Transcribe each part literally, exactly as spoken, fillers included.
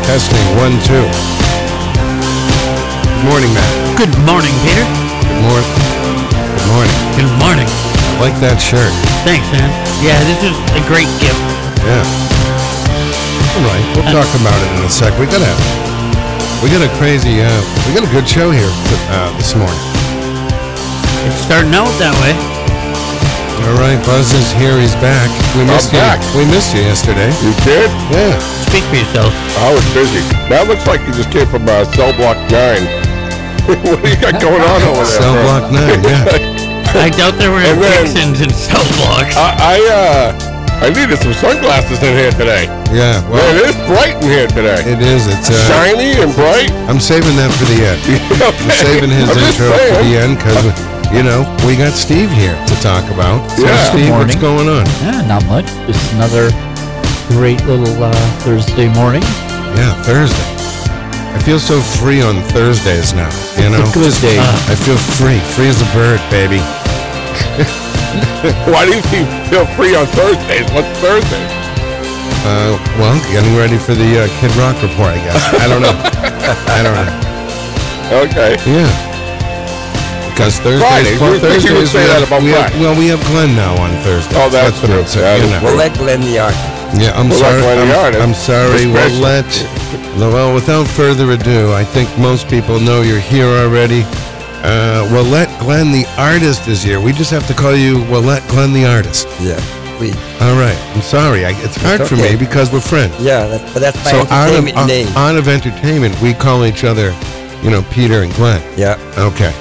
Testing, one, two. Good morning, Matt. Good morning, Peter. Good morning. Good morning. Good morning. I like that shirt. Thanks, man. Yeah, this is a great gift. Yeah. All right, we'll uh, talk about it in a sec. We got a, we got a crazy, uh, we got a good show here uh, this morning. It's starting out that way. All right, Buzz is here. He's back. We missed I'm you. back. We missed you yesterday. You did? Yeah. Speak for yourself. I was busy. That looks like you just came from uh, Cell Block nine. What do you got going on over there? Cell bro? Block nine, yeah. I doubt there were And then- Dixons and cell blocks. I, I, uh, I needed some sunglasses in here today. Yeah, well, Man, it is bright in here today. it is. It's uh, Shiny and bright. I'm saving that for the end. Okay. I'm saving his I'm just intro for saying. the end because, you know, we got Steve here to talk about. So, Yeah. Steve, Good what's morning. going on? Yeah, not much. Just another great little uh, Thursday morning. Yeah, Thursday. I feel so free on Thursdays now, you know? It's a good day. I feel free. Free as a bird, baby. Why do you feel free on Thursdays? What's Thursday? Uh, well, getting ready for the uh, Kid Rock report, I guess. I don't know. I don't know. Okay. Yeah. Because Thursdays, Fridays. well, You would think you would Thursdays say we that have- about we have, Friday. well, we have Glenn now on Thursdays. Oh, that's what true. I'm saying, That you is know. true. We'll let Glenn the artist. Yeah, I'm We'll let sorry. Glenn the I'm, artist. I'm sorry. We'll Especially- let. Well, without further ado, I think most people know you're here already. Uh, Willette Glenn the artist is here. We just have to call you Willette Glenn the artist. Yeah, please. All right. I'm sorry. I, it's hard It's for okay. me because we're friends. Yeah, that's, but that's my So out of, entertainment on, name. on of entertainment, we call each other, you know, Peter and Glenn. yeah. Okay.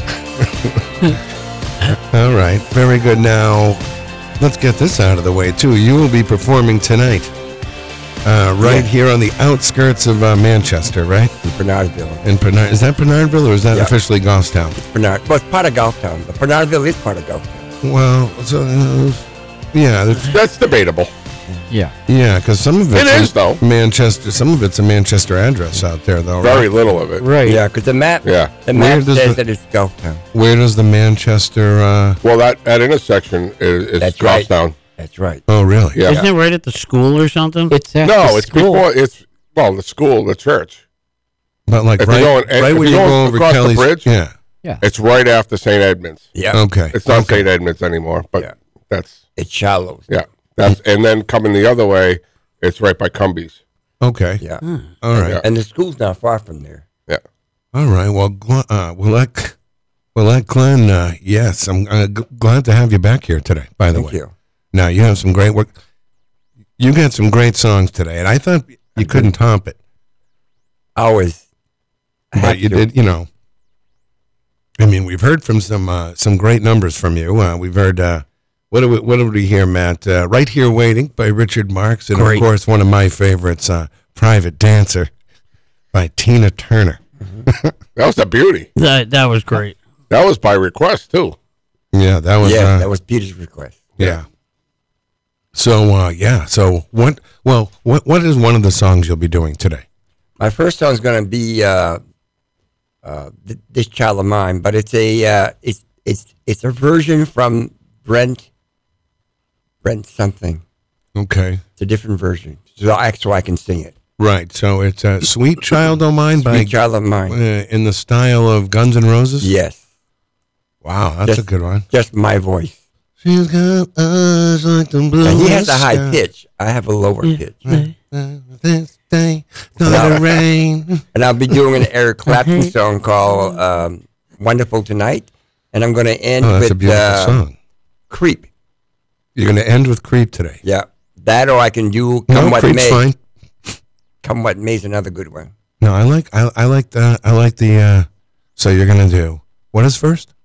All right. Very good. Now, let's get this out of the way, too. You will be performing tonight, uh, right Yeah. here on the outskirts of uh, Manchester, right? In Bernardville. In Bernard, is that Bernardville or is that Yeah. officially Goffstown? Bernard. Well, it's part of Golftown. But Bernardville is part of Golftown. Well, so, uh, yeah, there's- That's debatable. Yeah. yeah, because some of it's It is, a though. Manchester. Some of it's a Manchester address out there, though. Very Right? little of it. Right. Yeah, because the map, Yeah. the Where map does says the- that it's Golftown. Where does the Manchester? Uh, Well, that, that intersection is, is That's right. Goffstown. That's right. oh, really? Yeah. Isn't it right at the school or something? It's at No, the it's school. before. It's well, the school, the church. But like If right, you're going- right if when you you're go going over across the Kelly's bridge- Yeah. Yeah. It's right after Saint Edmunds. Yeah. Okay. It's not okay. Saint Edmunds anymore, but Yeah. that's It's Shallows. yeah. That's and then coming the other way, it's right by Cumbies. Okay. Yeah. All right. Yeah. And the school's not far from there. Yeah. All right. Well, Glenn, uh, we'll let we'll let Glenn. Uh, yes, I'm uh, g- glad to have you back here today. By the Thank way, you. now you have some great work. You got some great songs today, and I thought you couldn't top it, Always. I but have you to. did. You know, I mean, we've heard from some uh, some great numbers from you. Uh, we've heard. Uh, what do we What did we hear, Matt? Uh, right Here Waiting by Richard Marx, and Great. of course, one of my favorites, uh, Private Dancer by Tina Turner. That was a beauty. That that was great. That was by request too. Yeah, that was. Yeah, uh, that was Peter's request. Yeah. So uh, yeah. So what? Well, what what is one of the songs you'll be doing today? My first song's going to be uh, uh, th- "This Child of Mine," but it's a uh, it's it's it's a version from Brent Brent something. Okay. It's a different version, so I so I can sing it. Right. So it's uh, "Sweet Child O' Mine" by "Sweet Child of Mine." uh, in the style of Guns N' Roses. Yes, Wow, that's Just- a good one. just my voice. She's got eyes like the blue. And he has a high sky. pitch. I have a lower pitch. Uh, This day gonna rain. And I'll be doing an Eric Clapton song called um, "Wonderful Tonight," and I'm going to end Oh, that's with a beautiful uh, song. "Creep." You're gonna end with "Creep" today. Yeah, that or I can do "Come No, What "Creep's" May." fine. "Come What May" is another good one. No, I like I, I like the I like the. Uh, so you're gonna do what is first?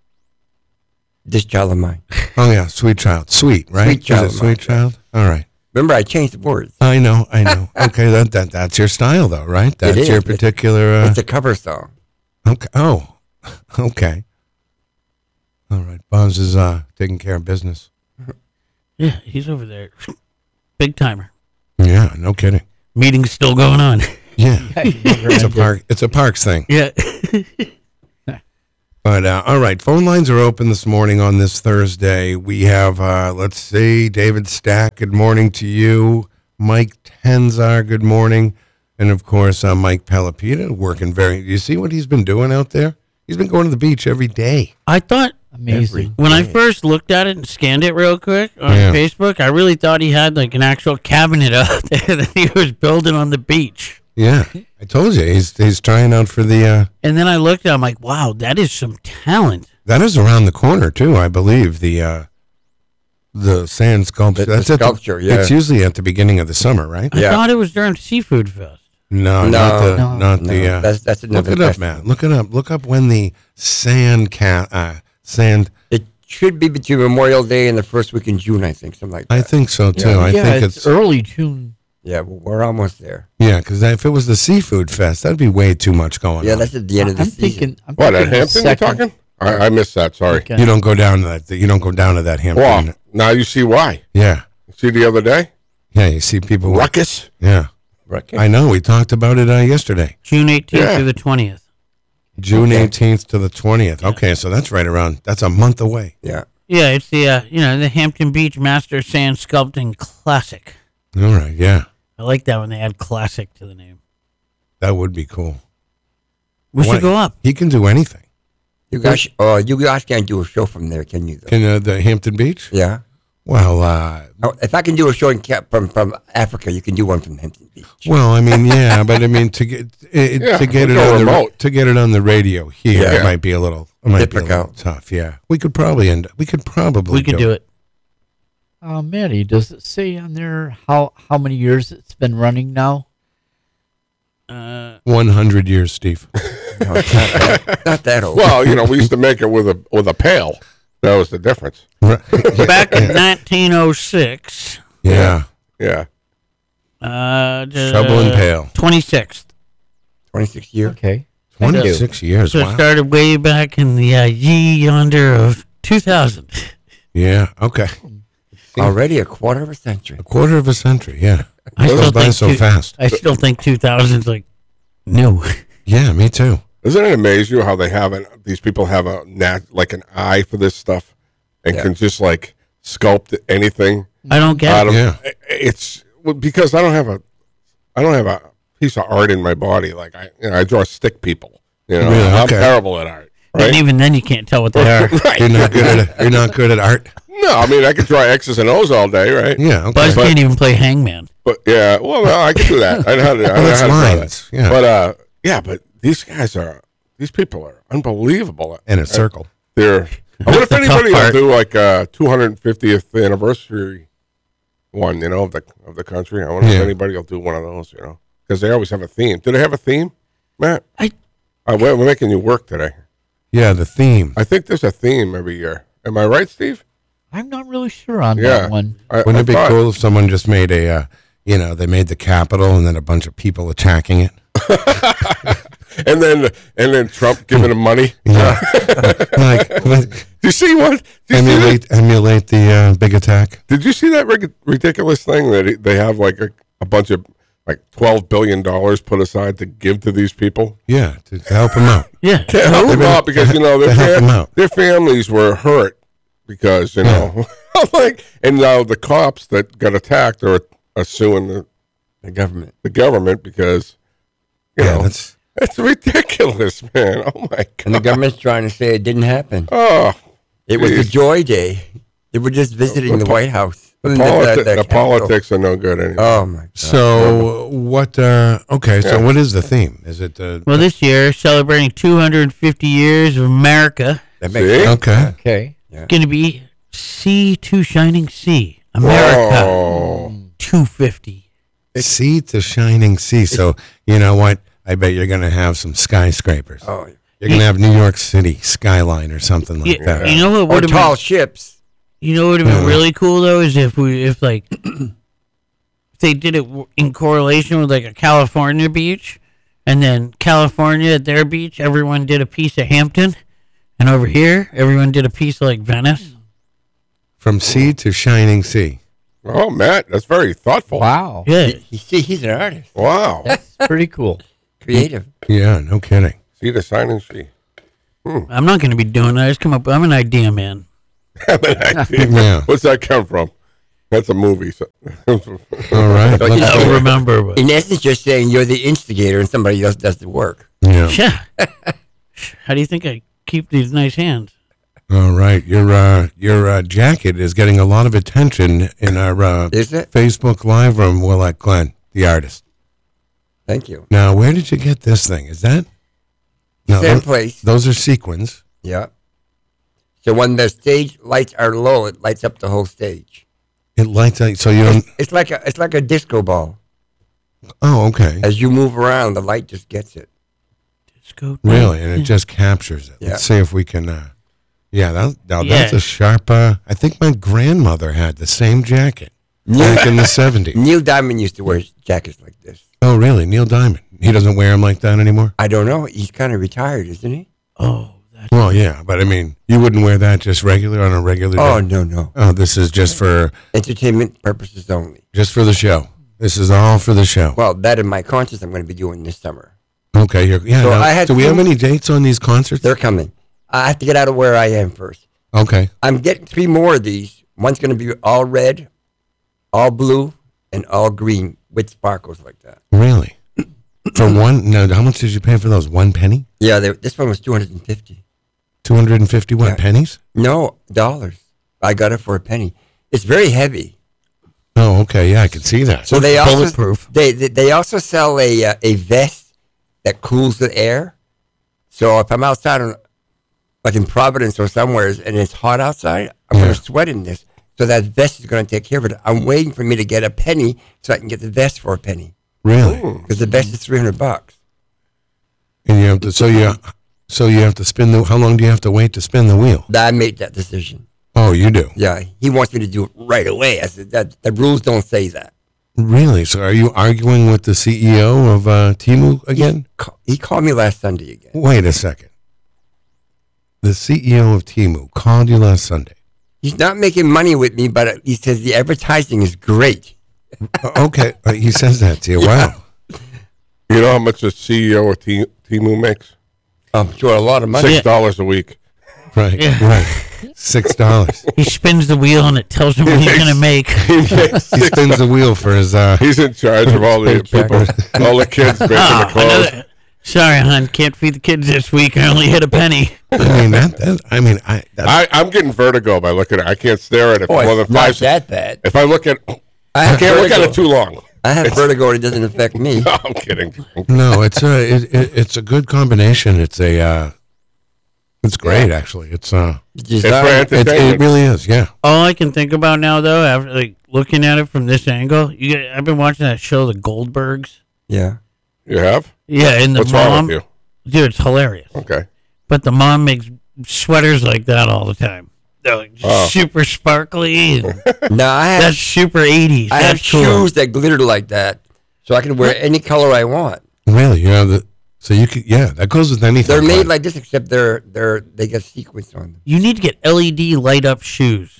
"This Child of Mine." Oh yeah, "Sweet Child," sweet, right? Sweet Child, Is it "Sweet Child"? All right. Remember, I changed the words. I know, I know. Okay, that, that that's your style, though, right? That's is. your It's- particular. Uh, It's a cover song. okay. Oh, okay. All right. Buzz is uh, taking care of business. Yeah, he's over there. Big timer. Yeah, no kidding. Meeting's still going on. Yeah, it's a park. It's a parks thing. Yeah. But uh, all right, phone lines are open this morning on this Thursday. We have, uh, let's see, David Stack. Good morning to you, Mike Tenzar. Good morning. And of course, uh, Mike Pelopita working very. You see what he's been doing out there? He's been going to the beach every day. I thought Amazing. when I first looked at it and scanned it real quick on Yeah. Facebook, I really thought he had like an actual cabinet out there that he was building on the beach. Yeah, I told you he's he's trying out for the. Uh, And then I looked at it, I'm like, wow, that is some talent. that is around the corner too, I believe. The uh, the sand sculpture. The- the That's at sculpture, yeah. It's usually at the beginning of the summer, right? I Yeah. thought it was during Seafood Fest. No, No, not the no, not No, the. Uh, that's that's look another it up, festival. man. Look it up. Look up when the sand cat uh, sand. It should be between Memorial Day and the first week in June, I think, something like that. I think so too. Yeah. I yeah, think it's, it's early June. Yeah, well, we're almost there. yeah, because if it was the seafood fest, that'd be way too much going Yeah, on. that's at the end of the I'm season. thinking. I'm What, at thinking the Hampton you're second talking? I, I missed that, sorry. weekend. You don't go down to that. You don't go down to that Hampton. Well, now you see why. Yeah, See the other day? yeah. You see people. Ruckus. Yeah, Okay. I know. We talked about it uh, yesterday. June eighteenth Yeah. through the twentieth. June Okay. eighteenth to the twentieth. Okay, so that's right around. That's a month away. Yeah. Yeah, it's the uh, you know the Hampton Beach Master Sand Sculpting Classic. All right. Yeah, I like that when they add classic to the name. that would be cool. We Why- should go up. He can do anything. You guys, oh, you guys can't do a show from there, can you? Though? Can uh, the Hampton Beach? Yeah. Well, uh, Oh, if I can do a show in Cap from from Africa, you can do one from Hampton Beach. well, I mean, yeah, but I mean to get it, Yeah, to get we'll it go on the remote. to get it on the radio here, Yeah. it might be a little, it might be a little Difficult. tough. Yeah, we could probably end. We could probably. We could do it. Uh, Maddie, does it say on there how how many years it's been running now? Uh, One hundred years, Steve. No, it's not, that, not that old. Well, you know, we used to make it with a with a pail. That was the difference. Right. back in nineteen oh six. Yeah, Yeah. Uh, shovel and pail. twenty-sixth. twenty-six years. Okay. Twenty-six years. So it Wow. started way back in the uh, ye yonder of two thousand. Yeah. Okay. Already a quarter of a century. A quarter of a century. Yeah. I It goes still by think so two- fast. I still think two thousand's like new. Yeah, me too. Doesn't it amaze you how they have an, these people have a nat, like an eye for this stuff and Yeah. can just like sculpt anything I don't get out it. of Yeah. it's well, because I don't have a I don't have a piece of art in my body. Like I you know, I draw stick people. You know, Really? I'm Okay. terrible at art. And Right? even then, you can't tell what they are. right. You're not good at you're not good at art. No, I mean I could draw X's and O's all day, right? Yeah. Okay. Buzz But- can't even play hangman. But yeah, well, no, I can do that. I know how to. I Well, know that's how to draw that. lines. Yeah. But uh, yeah, but these guys are these people are unbelievable. In a circle. They're. I wonder if the tough anybody will part. do like a two hundred fiftieth anniversary one, you know, of the of the country. I wonder Yeah. if anybody will do one of those, you know, because they always have a theme. Do they have a theme, Matt? I- Uh, we're, we're making you work today. Yeah, the theme. I think there's a theme every year. Am I right, Steve? I'm not really sure on Yeah. that one. I, Wouldn't I it be thought- cool if someone just made a, uh, you know, they made the Capitol and then a bunch of people attacking it? And then and then Trump giving them money. Yeah. like, Do you see what? Did you see that? emulate, emulate the uh, big attack. Did you see that rig- ridiculous thing that it- they have like a, a bunch of like twelve billion dollars put aside to give to these people? Yeah, to, to help them out. Yeah. To help them out because you know their, To help fam- them out. their families were hurt because you know like and now the cops that got attacked are, are suing the, The government. the government because you Yeah, know that's it's ridiculous, man. Oh my And the god. government's trying to say it didn't happen. Oh, It was a Jeez. joy day. They were just visiting The the po- White House. the, The- politi- the- the the Capitol. politics are no good anymore. Oh my God. so. What? Uh, okay, so Yeah. what is the theme? Is it uh, Well, this year, celebrating two hundred fifty years of America, That makes See? sense. okay? Okay. going to be Sea to Shining Sea. America Oh. two fifty. Sea to shining sea. So you know what? I bet you're going to have some skyscrapers. Oh, You're going to have New York City skyline or something like You, that. you know what or would have tall been, ships. you know what would have been Yeah. really cool though is if we if like if they did it w- in correlation with like a California beach, and then California at their beach, everyone did a piece of Hampton, and over here everyone did a piece of like Venice. From sea to shining sea. Oh, Matt, that's very thoughtful. Wow. Yeah, He, he, see, he's an artist. Wow. That's pretty cool. Creative. Yeah, no kidding. See the sign and see. I'm not going to be doing that. I just come up. I'm an idea man. Yeah. What's that come from? That's a movie. So. All right. So, you let's I know, don't remember. But in essence, you're saying you're the instigator and somebody else does the work. yeah. yeah. How do you think I keep these nice hands? All right. Your uh, your uh, jacket is getting a lot of attention in our uh, Is it? Facebook Live room. Willette Glenn, the artist. Thank you. Now, where did you get this thing? Is that? No, Same tho- place. those are sequins. Yeah. So when the stage lights are low, it lights up the whole stage. It lights up. So you don't. It's, it's like a it's like a disco ball. Oh, okay. As you move around, the light just gets it. Disco. Really, and it just captures it. Yeah. Let's see if we can. Uh, yeah, that, now Yeah. that's a sharp. Uh, I think my grandmother had the same jacket back in the seventies. Neil Diamond used to wear jackets like this. Oh, really? Neil Diamond. He doesn't wear them like that anymore. I don't know. He's kind of retired, isn't he? Oh, that's Well, yeah, but I mean, you wouldn't wear that just regular on a regular Oh day. no, no. Oh, this is just for Entertainment purposes only. just for the show. This is all for the show. Well, that and my concerts I'm going to be doing this summer. Okay, you're, yeah. So now, I had do we two- have any dates on these concerts? They're coming. I have to get out of where I am first. Okay. I'm getting three more of these. One's going to be all red, all blue, and all green with sparkles like that. Really? For one? No. How much did you pay for those? One penny? Yeah, they, this one was two hundred fifty. Two hundred and fifty what Yeah. pennies? No, dollars. I got it for a penny. It's very heavy. Oh, okay. Yeah, I can see that. So they also bulletproof. they, they they also sell a uh, a vest that cools the air. So if I'm outside, on, like in Providence or somewhere, and it's hot outside, I'm Yeah. going to sweat in this. So that vest is going to take care of it. I'm waiting for me to get a penny so I can get the vest for a penny Really? because the vest is three hundred bucks. And you have to. So you. So you have to spin the. How long do you have to wait to spin the wheel? I made that decision. Oh, you do. Yeah, he wants me to do it right away. I said that the rules don't say that. Really? So are you arguing with the C E O of uh, Timu again? Ca- He called me last Sunday again. Wait a second. The C E O of Timu called you last Sunday. He's not making money with me, but he says the advertising is great. Uh, okay, uh, he says that to you. Wow. You know how much the C E O of T- Timu makes? I'm sure a lot of money. Six dollars a week. Right. Yeah. Right. Six dollars. He spins the wheel and it tells him what he's gonna make. He makes He spins the wheel for his. Uh, He's in charge of all the people, all the kids making the Oh, clothes. another- sorry, hon, can't feed the kids this week. I only hit a penny. I mean that. that I mean I. That's, I, I'm getting vertigo by looking at it. I can't stare at it Oh, for more it's than not five seconds. that bad. If I look at, I I have can't look at vertigo. it too long. I have vertigo and it doesn't affect me. No, I'm kidding. no, it's a. It, it, it's a good combination. It's a. Uh, it's great actually. It's uh. Just It's not- for It, it entertainment. really is. Yeah. All I can think about now, though, after like looking at it from this angle, you get, I've been watching that show, The Goldbergs. yeah. You have? Yeah, and the What's mom, wrong with you? dude, it's hilarious. Okay. But the mom makes sweaters like that all the time. They're like Oh. super sparkly. And No, I have that's super eighties. I have That's cool. shoes that glitter like that, so I can wear any color I want. Really. You have the. So you could. Yeah. That goes with anything. They're made Glenn. like this, except they're they're they get sequins on them. You need to get L E D light up shoes.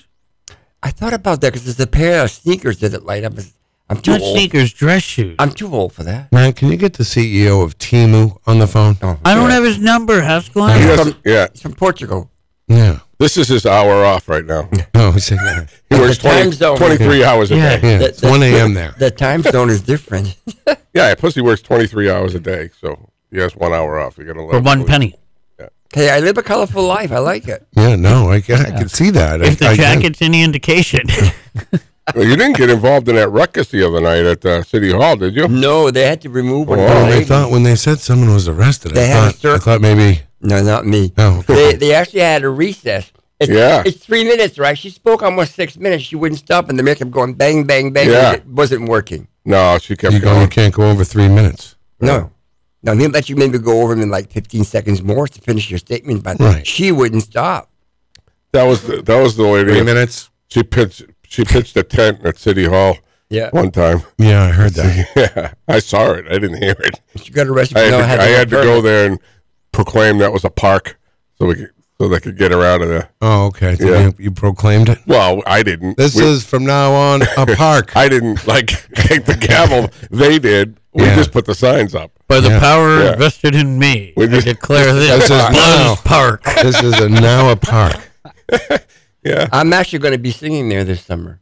I thought about that because there's a pair of sneakers that light up. I'm too Not old. sneakers, dress shoes. I'm too old for that. Man, can you get the C E O of Timu on the phone? Oh, I don't yeah. have his number. How's it He going? Yeah. doesn't- yeah. He's from Portugal. Yeah. This is his hour off right now. Oh, he's saying that. He works The time twenty, zone. twenty-three hours a Yeah. day. Yeah. The- It's the- one a.m. there. The time zone is different. Yeah, plus he works twenty-three hours a day, so he has one hour off. You got to let For him one sleep. penny. Hey, I live a colorful life. I like it. Yeah. No, I can. I can see that. If I, the I can. jacket's any indication. Well, you didn't get involved in that ruckus the other night at uh, City Hall, did you? No, they had to remove one. Oh, of the Well, I ladies. thought when they said someone was arrested, They I had a thought, I circle. thought maybe. No, not me. Oh, okay. They they actually had a recess. It's, Yeah. It's three minutes, right? She spoke almost six minutes. She wouldn't stop, and the mic kept going bang, bang, bang. Yeah. It wasn't working. No, she kept You, go, you going. can't go over three minutes. No. Now, he'll let you maybe go over them in like fifteen seconds more to finish your statement, but Right. she wouldn't stop. That was the, that was the lady. Three minutes? She pitched she pitched a tent at City Hall Yeah. one time. Yeah, I heard that. Yeah, I saw it. I didn't hear it. She got arrested. I for had, not to, having I a had to go permit. there and proclaim that was a park, so we could, so they could get her out of there. Oh, okay. So Yeah. you, you proclaimed it? Well, I didn't. This We- is from now on a park. I didn't like take the gavel. They did. We Yeah. just put the signs up. By the Yeah. power Yeah. invested in me, We I just- declare this, This is Lowe's now. Park. This is a, now a park. Yeah. I'm actually going to be singing there this summer.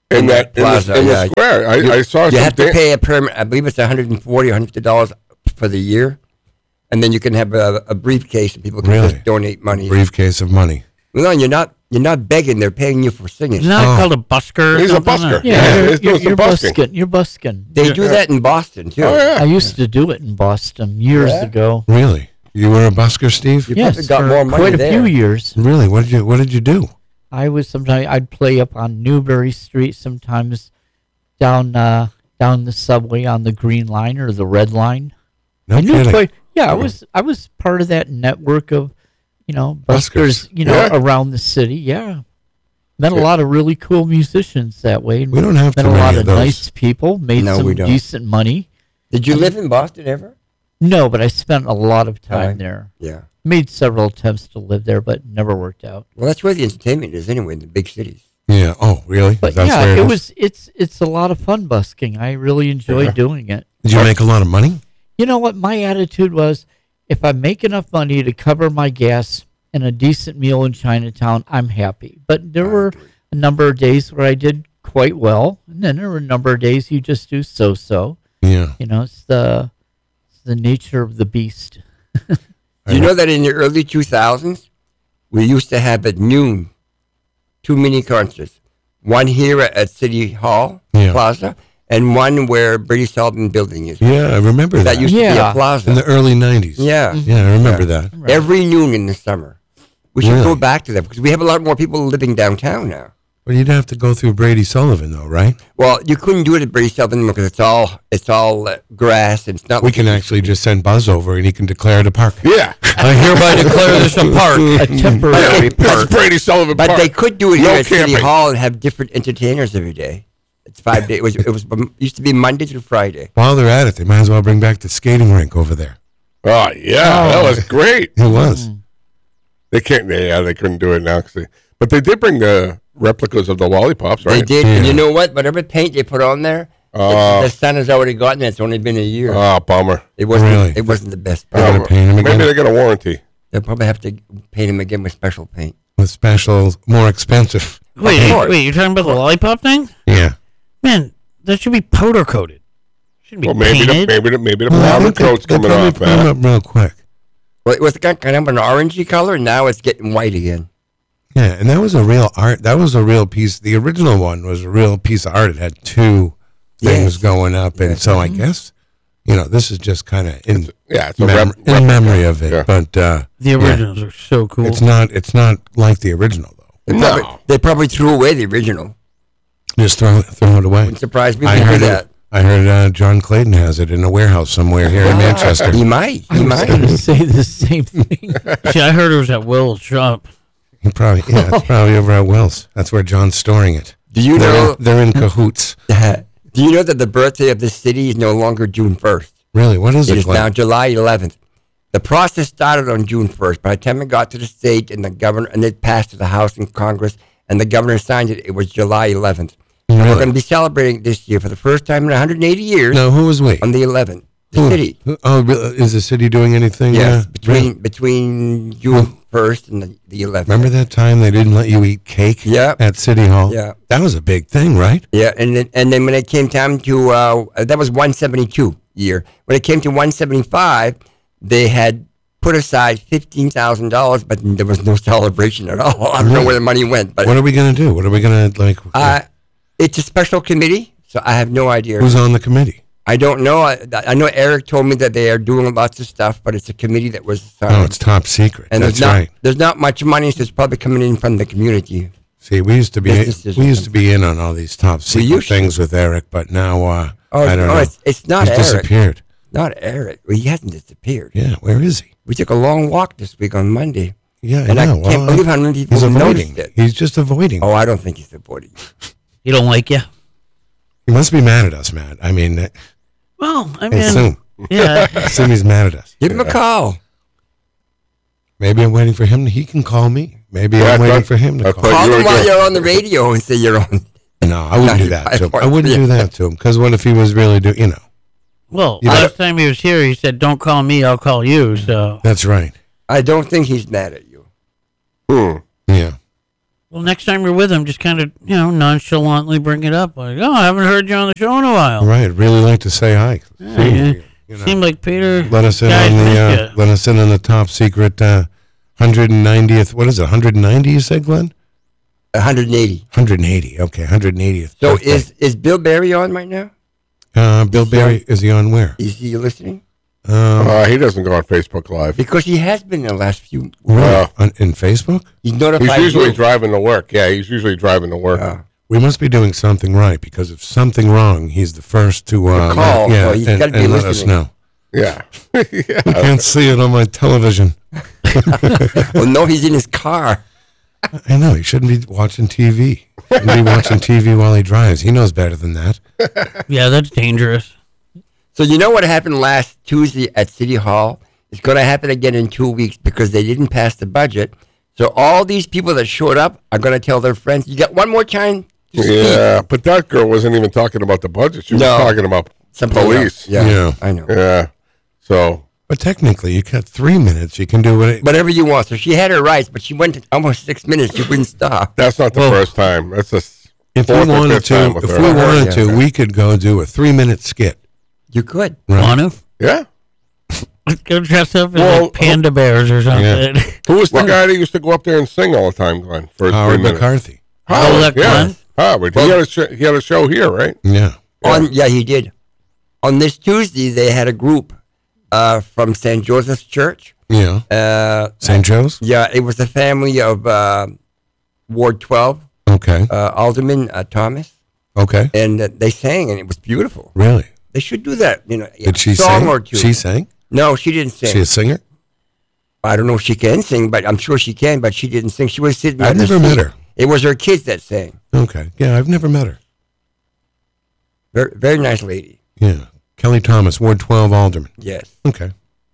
in that in, plaza, the, in yeah. the square. I, You- I saw You some have to dan- pay a permit. I believe it's one hundred forty dollars, one hundred fifty dollars for the year, and then you can have a, a briefcase and people can Really? just donate money. Briefcase of money. No, you're not. You're not begging. They're paying you for singing. Isn't that Oh. called a busker? Or He's a something? busker. Yeah, Yeah, you're, he's doing you're, some you're busking. busking. You're busking. They do that in Boston too. Oh yeah. I used to do it in Boston years Yeah? ago. Really? You were a busker, Steve? You Yes, probably got for more money quite a there. few years. Really? What did you What did you do? I was sometimes I'd play up on Newbury Street, sometimes down uh, down the subway on the Green Line or the Red Line. No I knew kidding. quite. Yeah, I was I was part of that network of, you know, buskers. Buskers. You know, Yeah. around the city. Yeah, met a lot of really cool musicians that way. We don't have met too a many lot of of those. nice people. Made No, some we don't. decent money. Did you live in Boston ever? No, but I spent a lot of time Time. there. Yeah. Made several attempts to live there, but never worked out. Well, that's where the entertainment is anyway, in the big cities. Yeah. Oh, really? But That's yeah, where it is? was. It's it's a lot of fun busking. I really enjoy Yeah. doing it. Did you make a lot of money? You know what? My attitude was, if I make enough money to cover my gas and a decent meal in Chinatown, I'm happy. But there were a number of days where I did quite well, and then there were a number of days you just do so-so. Yeah. You know, it's the it's the nature of the beast. Do you know that in the early two thousands, we used to have at noon two mini concerts, one here at, at City Hall Yeah. Plaza, and one where Brady Sullivan Building is. Yeah, I remember that. That used to be Yeah. a plaza. in the early nineties. yeah. Yeah, I remember that. Right. Every noon in the summer. We should Really? go back to that because we have a lot more people living downtown now. But you'd have to go through Brady Sullivan, though, right? Well, you couldn't do it at Brady Sullivan because it's all it's all uh, grass and it's not. We like can it- actually just send Buzz over and he can declare it a park. Yeah. I hereby declare this a park. A temporary That's park. Brady Sullivan But Park. they could do it No here at City camping. Hall and have different entertainers every day. It's five days. It was it was it used to be Monday through Friday. While they're at it, they might as well bring back the skating rink over there. Oh yeah, that was great. It was. They can't. They, yeah, they couldn't do it now. 'Cause they, but they did bring the replicas of the lollipops, right? They did, and Yeah. you know what? Whatever paint they put on there, Oh. the, the sun has already gotten it. It's only been a year. Oh, bummer. it wasn't. Really? It wasn't the best. They're paint. gonna paint 'em Maybe again? they get a warranty. They'll probably have to paint them again with special paint. With special, more expensive. Wait, course. wait, you're talking about the lollipop thing? Yeah. Man, that should be powder coated. Shouldn't be Well, maybe the, painted. maybe the, maybe the Well, I powder think they- coat's they coming probably off, put 'em man. up real quick. Well, it was kind kind of an orangey color, and now it's getting white again. Yeah, and that was a real art. That was a real piece. The original one was a real piece of art. It had two things Yes. going up, and so I guess, you know, this is just kind of in Yeah, it's a mem- rep- in memory of it. Yeah. But uh, the originals are so cool. it's not. It's not like the original though. They, No. probably, they probably threw away the original. Just throw throw it away. Wouldn't surprise me I if they heard did it. that. I heard uh, John Clayton has it in a warehouse somewhere here in Manchester. He might. He I was going might. to say the same thing. See, I heard it was at Will's shop. He probably yeah, it's probably over at Will's. That's where John's storing it. Do you They're know? in, they're in cahoots. Do you know that the birthday of this city is no longer June first? Really? What is It it? is Glenn? now July eleventh. The process started on June first. By the time it got to the state and the governor, and it passed to the House and Congress, and the governor signed it, it was July eleventh. And we're Really? going to be celebrating this year for the first time in one hundred eighty years No, who was we? on the eleventh. The Who- city. who- oh, re- is the city doing anything? Yes, uh, between really? between June first and the, the eleventh. Remember that time they didn't let you eat cake Yeah. at City Hall? Yeah. That was a big thing, right? Yeah, and then, and then when it came time to uh, that was one seventy-two year. When it came to one seventy-five, they had put aside fifteen thousand dollars, but there was no celebration at all. I don't know where the money went, but What are we going to do? What are we going to, like, uh, it's a special committee, so I have no idea. who's on the committee? I don't know. I, I know Eric told me that they are doing lots of stuff, but it's a committee that was assigned. Oh, it's top secret. and That's there's not right. there's not much money, so it's probably coming in from the community. See, we used to be Businesses we and used to be in on all these top secret used to. things with Eric, but now uh, Oh, I don't no, know. it's, it's not He's Eric. disappeared. Not Eric. Well, he hasn't disappeared. Yeah, where is he? We took a long walk this week on Monday. Yeah, And I know. can't Well, believe how many people he's noticed avoiding. it. He's just avoiding. Oh, I don't think he's avoiding. You don't like you? He must be mad at us, Matt. I mean, uh, Well, I hey, mean, assume. yeah. Assume he's mad at us. Give him a call. Maybe I'm waiting for him. He can call me. Maybe Yeah, I I'm waiting thought- for him to I call. thought- Call you him were while good. you're on the radio and say you're on. No, I wouldn't do that to him. I wouldn't Yeah. do that to him because what if he was really do? You know, Well, You know- last time he was here, he said, "Don't call me, I'll call you." So that's right. I don't think he's mad at you. Hmm. Yeah. Well, next time you're with him, just kind of, you know, nonchalantly bring it up. Like, oh, I haven't heard you on the show in a while. Right. Really like to say hi. Yeah, See, yeah. you know, Seemed like Peter. let us in guys on the missed uh, ya. let us in on the top secret uh, one hundred ninetieth. What is it? one hundred ninety? You said, Glenn? one hundred eighty. one hundred eighty. Okay, one hundred eightieth. So birthday. is is Bill Barry on right now? uh, Bill is he Barry? on? Is he on where? Is he listening? Um, Uh, he doesn't go on Facebook Live. Because he has been in the last few. really? uh, On, in Facebook? He's notified. He's usually you. driving to work. Yeah, he's usually driving to work. Uh, We must be doing something right because if something wrong, he's the first to uh, call, let, yeah, so he's and, gotta be and let us listening. know. Yeah. yeah. I can't see it on my television. well, no, he's in his car. I know he shouldn't be watching T V. He shouldn't be watching T V while he drives. He knows better than that. Yeah, that's dangerous. So you know what happened last Tuesday at City Hall? It's going to happen again in two weeks because they didn't pass the budget. So all these people that showed up are going to tell their friends, "You got one more time to speak." Yeah, but that girl wasn't even talking about the budget. She was No. talking about Something police. else. Yeah, Yeah. I know. Yeah. So, But technically, you got three minutes. You can do what it, Whatever you want. So she had her rights, but she went to almost six minutes. She wouldn't stop. that's not the Well, first time. That's the s- if we fourth or wanted fifth time to. with If her. we wanted Yeah. to, we could go do a three-minute skit. You could. Right? Want to? Yeah. Let's go dress up as Well, like panda bears or something. Who was the guy that used to go up there and sing all the time, Glenn? For Howard three minutes? McCarthy. Oh, that yeah. Glenn? Howard. He, had a sh- he had a show here, right? Yeah. On yeah, he did. On this Tuesday, they had a group uh, from Saint Joseph's Church. Yeah. Uh, Saint Joe's. yeah, it was a family of uh, Ward twelve, Okay. uh, Alderman uh, Thomas, Okay. and uh, they sang, and it was beautiful. Really? They should do that. You know, Did she a song sing? or two. She sang. no, she didn't sing. She a singer? I don't know if she can sing, but I'm sure she can. But she didn't sing. She was sitting. I've on the never met seat. her. It was her kids that sang. Okay. Yeah, I've never met her. Very, very nice lady. Yeah. Kelly Thomas, Ward twelve Alderman. Yes. Okay.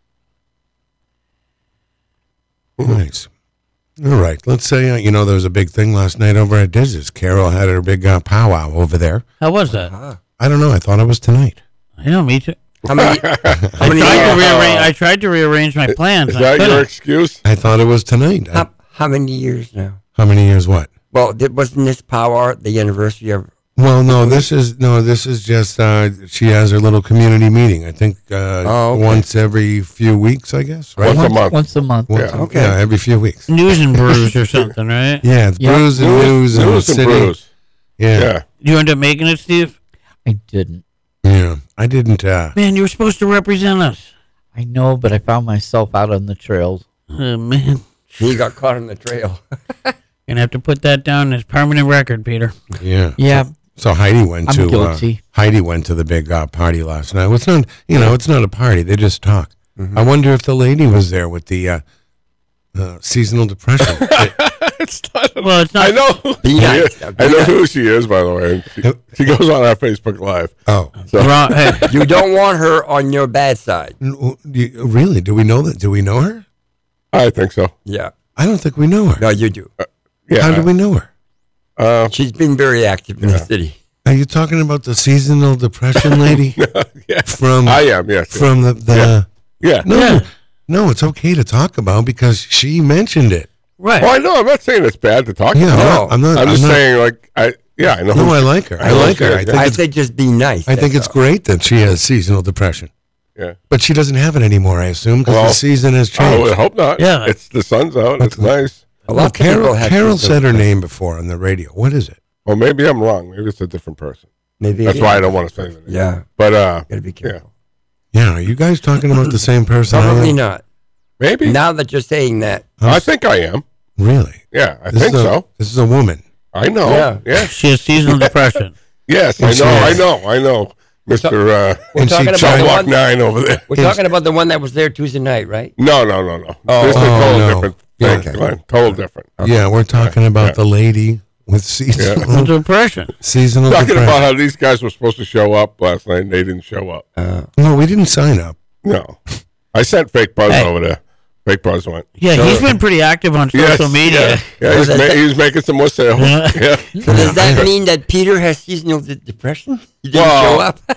Nice. All right. Let's say, uh, you know, there was a big thing last night over at Diz's. Carol had her big uh, powwow over there. How was that? Uh-huh. I don't know. I thought it was tonight. I know, me too. How many? how I many? tried, to years, rearrange, I tried to rearrange my plans. Is I that your couldn't. excuse? I thought it was tonight. I- how, how many years now? how many years what? Well, th- wasn't this power the anniversary of? Well, no, this is no, this is just uh, she has her little community meeting. I think uh, Oh, okay. once every few weeks, I guess. Right? Once a month. Once a month. Once Yeah. a- Okay. yeah, every few weeks. News and brews or something, right? Yeah, it's Yeah. brews and news and the News and city. brews. Yeah, Yeah. You end up making it, Steve? I didn't. yeah. I didn't. Uh, Man, you were supposed to represent us. I know, but I found myself out on the trails. Oh, man. He got caught on the trail. Gonna have to put that down as permanent record, Peter. yeah. Yeah, So Heidi went I'm to uh, guilty. Heidi went to the big uh, party last night. Well, it's not, you know, it's not a party. They just talk. Mm-hmm. I wonder if the lady was there with the uh, uh, seasonal depression. It's not, Well, it's not. I know. Be nice. Yeah, I know who she is, by the way. She, she goes on our Facebook Live. oh, So Wrong, hey, You don't want her on your bad side. N- you- really? Do we know that? Do we know her? I think so. Yeah. I don't think we know her. No, you do. Yeah. How do we know her? Uh, She's been very active in the city. Are you talking about the seasonal depression lady yeah. from I am. Yes. yes. from the the? Yeah. No, Yeah. no, it's okay to talk about because she mentioned it. right. Oh, I know. I'm not saying it's bad to talk Yeah, about. I'm not. I'm I'm not. just I'm not saying, like, I yeah, I know. no, who I she- like her. I, I know like she her. is, I yeah. think I it's, say just be nice. I think that's it's all. great that she has seasonal depression, Yeah. but she doesn't have it anymore. I assume because Well, the season has I would changed. hope not. Yeah. It's the sun's out. It's nice. A Well, lot of people Carol, have Carol seasonal said her depression. name before on the radio. What is it? Well, maybe I'm wrong. Maybe it's a different person. Maybe That's it why is. I don't want to say that. Yeah. But uh, Gotta be careful. Yeah, are you guys talking about the same person? I Probably am? not. maybe. Now that you're saying that, I think I am. Really? Yeah, I This think is a, so. This is a woman. I know. Yeah. Yeah. She has seasonal depression. Yes, I Yes, know. I yes. know. I know. Mister Uh, we're And she talking about tried- the Block one. Nine over there. We're Yes. talking about the one that was there Tuesday night, right? No, no, no, no. Oh. This is a Oh, total no. different Yeah. thing. Glenn. Total different. Yeah, we're talking about Yeah. the lady with seasonal Depression. seasonal Talking depression. about how these guys were supposed to show up last night and they didn't show up. no, we didn't sign up. No. I sent fake Buzz Hey. over there. Fake Buzz went. Yeah, he's been pretty active on Yes, social media. Yeah, yeah he's, ma- he's making some more sales. Yeah. Yeah. So does that mean that Peter has seasonal de- depression? He didn't Well, show up.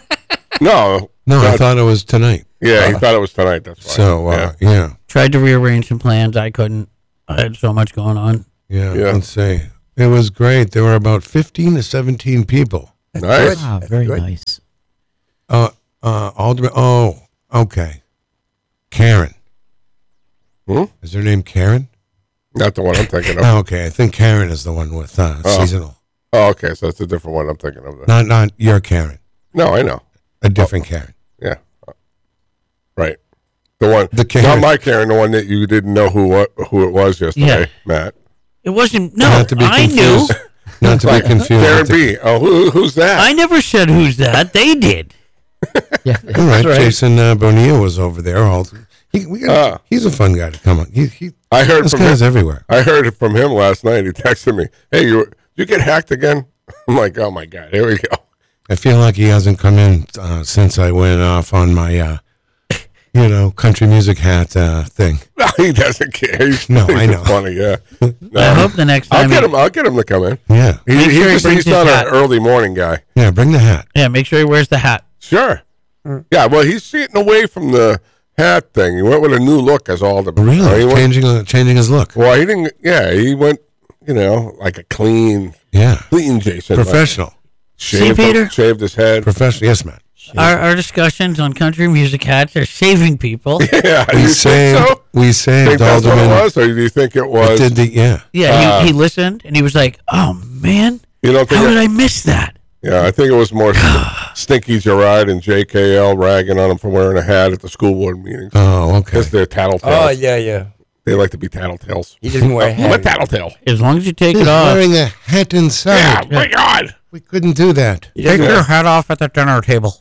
No. No, I Not- thought it was tonight. Yeah, he thought it was tonight. That's why. So, uh, yeah. Tried to rearrange some plans. I couldn't. I had so much going on. yeah, Yeah. Let's see. It was great. There were about fifteen to seventeen people. That's Nice. good. Ah, That's very good. nice. Uh, uh, Alderman. Oh, okay. Karen. Hmm? Is her name Karen? Not the one I'm thinking of. Oh, okay. I think Karen is the one with uh, Oh. seasonal. Oh, okay. So it's a different one I'm thinking of. Then. Not not your Karen. No, I know. A different Karen. Yeah. Right. The one. The Karen. Not my Karen. The one that you didn't know who what, who it was yesterday, Yeah. Matt. It wasn't. No, not to be I knew. confused. Not to be confused. Karen with the- B. Oh, who, who's that? I never said who's that. They did. Yeah, All right, that's right. Jason uh, Bonilla was over there. All he, we got, Ah. he's a fun guy to come on. He, he, I heard this from him. guy's everywhere. I heard it from him last night. He texted me, "Hey, you did you get hacked again?" I'm like, "Oh my god, here we go." I feel like he hasn't come in uh, since I went off on my, uh, you know, country music hat uh, thing. No, he doesn't care. He's, No, he's I know. funny. Yeah, I no, hope the next I'll time. get he, him. I'll get him to come in. Yeah, He, Make he sure he just, brings he's his not hat. an early morning guy. yeah. Bring the hat. Yeah, make sure he wears the hat. Sure. Yeah, well, he's getting away from the hat thing. He went with a new look as Alderman. Really, Uh, he went, changing uh, changing his look. well, he didn't. Yeah, he went. You know, like a clean, Yeah, clean Jason. like, professional, shaved, See, Peter? shaved his head. professional. Yes, man. Our, our discussions on country music hats are saving people. Yeah, We you saved. think so? We Think saved that's what it Alderman. was, or do you think it It was? did the yeah. Yeah, Uh, he, he listened and he was like, "Oh man, You don't think? how It, did I miss that?" yeah, I think it was more Stinky Gerard and J K L ragging on him for wearing a hat at the school board meetings Oh, okay. because they're tattletales. Oh, yeah, yeah. They like to be tattletales. He doesn't wear a I'm a hat. tattletale. As long as you take He's it off, wearing a hat Yeah, inside. my God. We couldn't do that. He take doesn't- your hat off at the dinner table.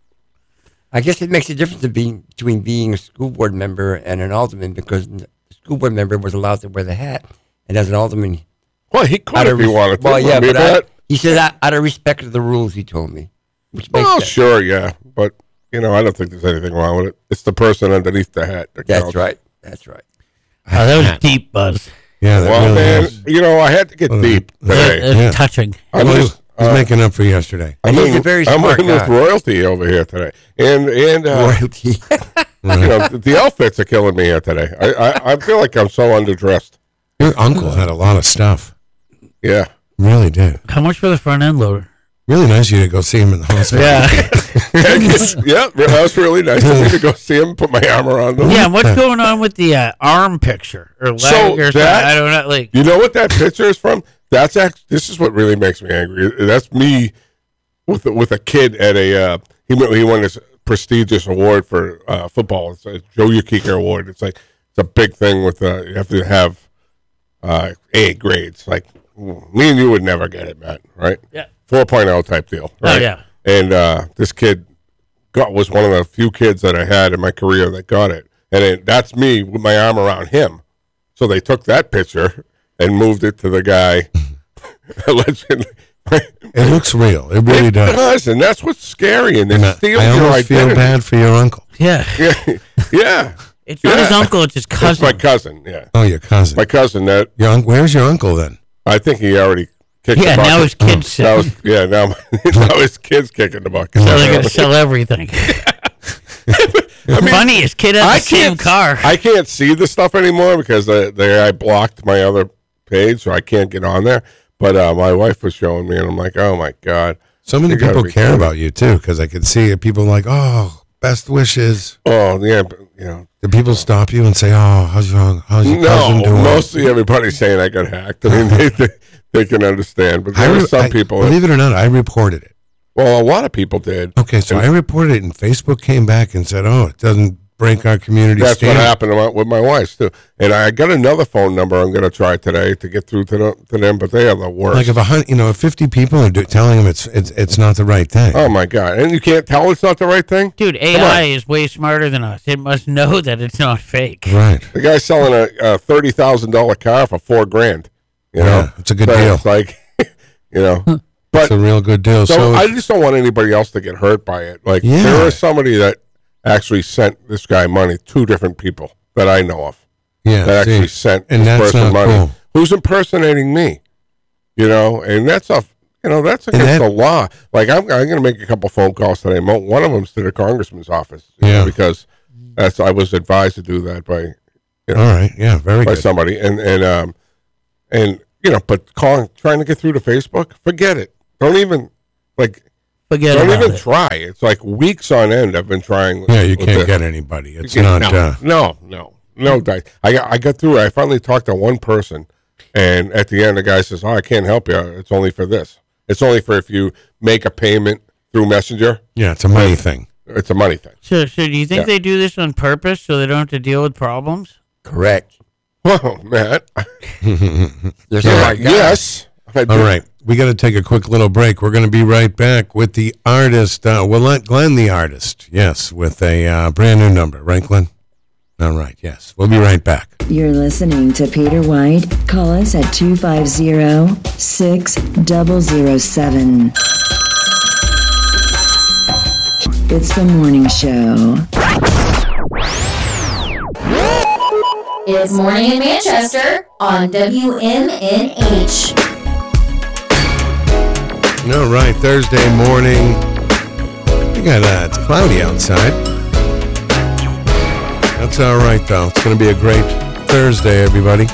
I guess it makes a difference to being, between being a school board member and an alderman because the school board member was allowed to wear the hat, and as an alderman, Well, he could out if of he res- wanted to. well, yeah, Remember but I, that? he said out, out of respect to the rules, he told me, which makes Well, sense. sure, yeah, but you know, I don't think there's anything wrong with it. It's the person underneath the hat. That That's counts. right. That's right. Oh, that was deep, Buzz. Yeah, that Well, really man, was. you know, I had to get Well, deep That, today. that's Yeah. touching. I'm Well, just, he's uh, making up for yesterday. I'm He's in, a very I'm smart in with guy. royalty over here today, and and uh, Royalty. you know, the, the outfits are killing me here today. I, I I feel like I'm so underdressed. Your uncle had a lot of stuff. Yeah. Really did. How much for the front end loader? Really nice of you to go see him in the hospital. Yeah, yeah, that was really nice of me to go see him, put my arm around him. yeah. and What's going on with the uh, arm picture or leg So or something? that- I don't know. Like, You know what that picture is from? That's actually, this is what really makes me angry. That's me with a, with a kid at a uh, he won, he won this prestigious award for uh, football. It's a Joe Yukika Award. It's like it's a big thing with uh, you have to have uh, A grades. Like me and you would never get it, Matt. Right? Yeah. four point oh type deal. Oh, Right? yeah. And uh, this kid got was one of the few kids that I had in my career that got it, and it, that's me with my arm around him. So they took that picture and moved it to the guy. Allegedly. It looks real. It really It does. does, and that's what's scary. And And they I, steal I your almost feel identity. bad for your uncle. yeah, Yeah, yeah. it's not his Yeah. uncle; it's his That's cousin. my cousin. Yeah, Oh, your cousin. my cousin. That Your un- Where's your uncle then? I think he already kicked. Yeah, the bucket. now his kid's sick, Now his- yeah, now now his kid's kicking the bucket. so they're gonna sell everything. Funny, his kid has I the same can't, car. I can't see the stuff anymore because the, the guy blocked my other page, so I can't get on there. But uh, my wife was showing me, and I'm like, oh my god. So many You gotta people be care kidding. about you too, because I could see people like, oh, best wishes. Oh yeah, but, you know. Do people stop you and say, oh, how's your how's your cousin No, doing? mostly everybody's saying I got hacked. I mean, they, they, they can understand, but I there re- are some I- people. believe it or not, I reported it. Well, a lot of people did. Okay, so I reported it, and Facebook came back and said, oh, it doesn't break our community That's standard. what happened to my- with my wife too. And I got another phone number I'm going to try today to get through to, the, to them, but they are the worst. Like if a hundred, you know, if fifty people are do, telling them it's it's it's not the right thing. oh my god! And you can't tell it's not the right thing. Dude, A I is way smarter than us. It must know that it's not fake. Right. The guy's selling a, a thirty thousand dollar car for four grand. You know, Yeah, it's a good So deal. It's like, you know, but It's a real good deal. so, So, I just don't want anybody else to get hurt by it. Like Yeah. there is somebody that actually sent this guy money. Two different people that I know of yeah, that actually see, sent and this that's person not money. cool. Who's impersonating me? You know, and that's a you know that's against that- the law. Like I'm, I'm going to make a couple phone calls today. Mo- One of them's to the congressman's office. you know, Yeah. because that's I was advised to do that by you know All right, yeah, very by good. somebody, and and um and you know, but calling, trying to get through to Facebook, forget it. Don't even like. Forget Don't about even it. try. It's like weeks on end. I've been trying. Yeah, you with can't this. get anybody. It's You not. can't- Uh, no, no, no, no. Di- I got, I got through it. I finally talked to one person, and at the end, the guy says, "Oh, I can't help you. It's only for this. It's only for if you make a payment through Messenger. yeah, it's a money thing. It's a money thing." So, so do you think Yeah. they do this on purpose so they don't have to deal with problems? Correct. Whoa, Matt. There's Yeah, oh my God. yes. I All do. right, we got to take a quick little break. We're going to be right back with the artist. Uh, we'll let Glenn, the artist, yes, with a uh, brand new number, right, Glenn? All right, yes. We'll be right back. You're listening to Peter White. Call us at two five zero, six zero zero seven. It's the morning show. It's Morning in Manchester on W M N H. All right, Thursday morning. We got uh, it's cloudy outside. That's all right, though. It's going to be a great Thursday, everybody.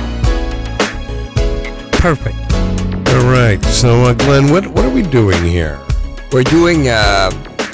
Perfect. All right, so uh, Glenn, what what are we doing here? We're doing uh,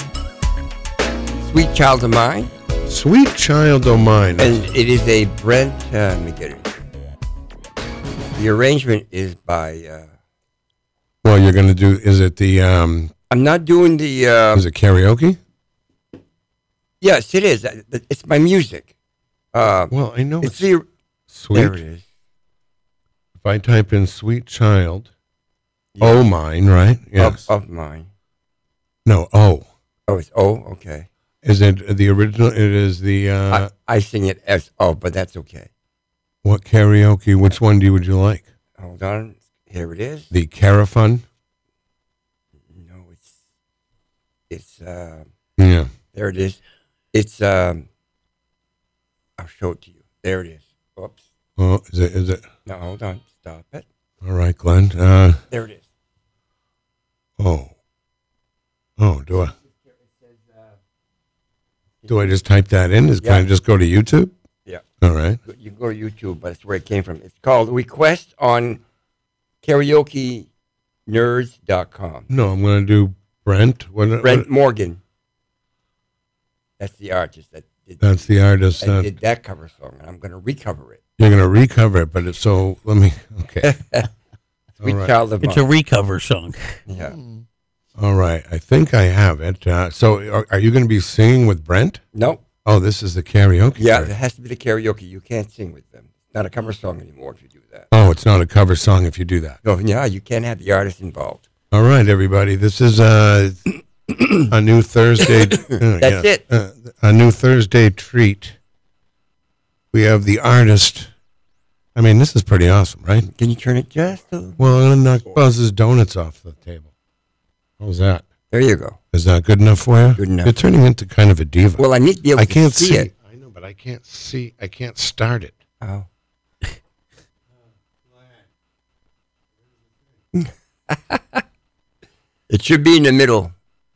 Sweet Child of Mine, Sweet Child O' Mine. and it is a Brent. Uh, let me get it. The arrangement is by. Uh, Well, you're going to do. Is it the? Um, I'm not doing the. Uh, is it karaoke? yes, it is. Uh, It's my music. Uh, Well, I know it's it's, the. sweet. There it is. If I type in "Sweet Child," O' Mine, right? Yes. Of, of mine. No, O. Oh, it's O. Okay. Is it the original? It is the uh, I, I sing it as O, but that's okay. what karaoke? Which one do you, would you like? Hold on. Here it is. The Carafun? No, it's. It's. Uh, Yeah. there it is. It's. Um, I'll show it to you. There it is. Oops. Oh, is it? Is it? No, hold on. Stop it. All right, Glenn. Uh, There it is. oh. Oh, do I? Do I just type that in? Is, Can I Yeah. just go to YouTube? Yeah. All right. You can go to YouTube, but that's where it came from. It's called Request on karaoke nerds dot com. No, I'm going to do Brent. What, Brent what- Morgan. That's the artist that did, That's the artist. that Uh, did that cover song, and I'm going to recover it. you're going to recover it, but it's so. Let me. Okay. Sweet All right. Child of It's a Mine. recover song. Yeah. All right. I think I have it. Uh, so, are, are you going to be singing with Brent? No. Oh, this is the karaoke. Yeah, part. it has to be the karaoke. You can't sing with them. It's not a cover song anymore if you do that. Oh, it's not a cover song if you do that. No, yeah, you can't have the artist involved. All right, everybody. This is uh, a new Thursday. uh, That's yeah, it. uh, a new Thursday treat. We have the artist. I mean, this is pretty awesome, right? Can you turn it just a little? Well, I'm going to knock Buzz's donuts off the table. How's that? There you go. Is that good enough for you? Good enough. You're turning into kind of a diva. Well, I need to be able I to can't see, see it. I know, but I can't see. I can't start it. Oh. It should be in the middle.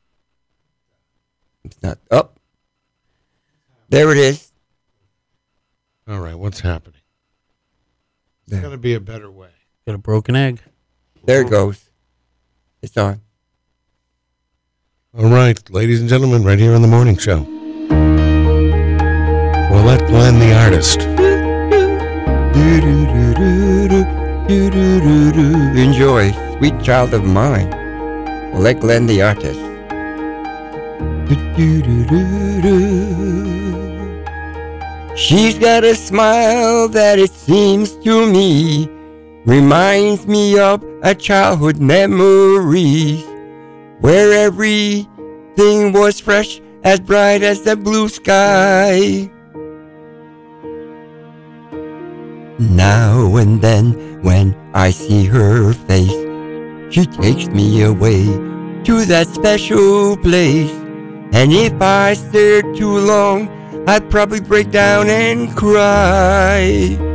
It's not up. There it is. All right, what's happening? There's got There, to be a better way. Got a broken egg. there it goes. It's on. All right, ladies and gentlemen, right here on the morning show. We'll let Glenn, the artist. Enjoy, Sweet Child of Mine. We'll let Glenn the artist. She's got a smile that it seems to me reminds me of a childhood memories where everything was fresh, as bright as the blue sky. Now and then, when I see her face, she takes me away to that special place. And if I stared too long, I'd probably break down and cry.